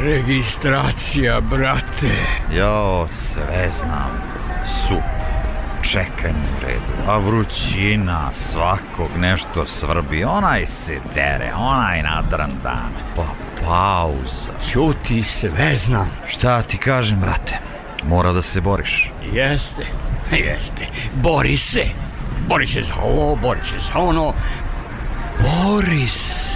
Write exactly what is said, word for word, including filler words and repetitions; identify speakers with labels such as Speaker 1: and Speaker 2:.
Speaker 1: Registracija, brate.
Speaker 2: Jo, sve znam. Sup, čekanje u redu, a vrućina, svakog nešto svrbi, onaj se dere, onaj nadran dan, pa pauza.
Speaker 1: Ćuti, sve znam.
Speaker 2: Šta ti kažem, brate, mora da se boriš.
Speaker 1: Jeste, jeste, bori se. Bori se za ovo, bori se za ono. Bori se.